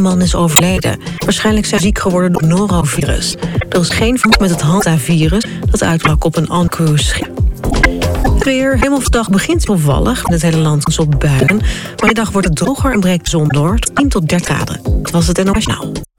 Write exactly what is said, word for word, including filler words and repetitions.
man is overleden. Waarschijnlijk zijn ze ziek geworden door norovirus. Er is geen verband met het hantavirus dat uitbrak op een ander cruiseschip. Het weer, helemaal vandaag begint opvallig. In het hele land is op buien. Maar de dag wordt het droger en breekt de zon door. tien tot dertien graden. Dat was het N O S Journaal.